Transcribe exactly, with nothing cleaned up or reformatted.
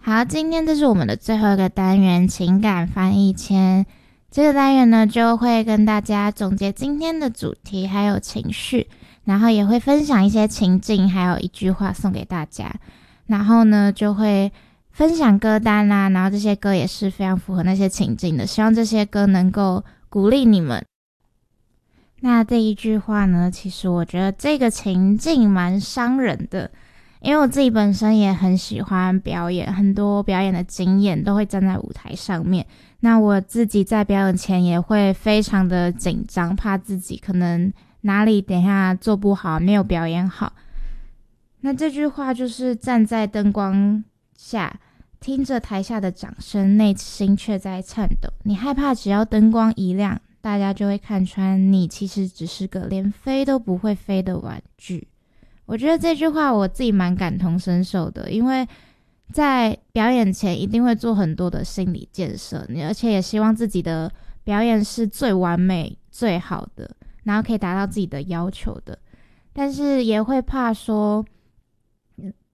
好，今天这是我们的最后一个单元情感翻译签。这个单元呢，就会跟大家总结今天的主题还有情绪，然后也会分享一些情境，还有一句话送给大家。然后呢，就会分享歌单啦、啊，然后这些歌也是非常符合那些情境的，希望这些歌能够鼓励你们。那这一句话呢，其实我觉得这个情境蛮伤人的，因为我自己本身也很喜欢表演，很多表演的经验都会站在舞台上面。那我自己在表演前也会非常的紧张，怕自己可能哪里等一下做不好，没有表演好。那这句话就是站在灯光下，听着台下的掌声，内心却在颤抖。你害怕只要灯光一亮，大家就会看穿你其实只是个连飞都不会飞的玩具。我觉得这句话我自己蛮感同身受的，因为在表演前一定会做很多的心理建设，而且也希望自己的表演是最完美最好的，然后可以达到自己的要求的。但是也会怕说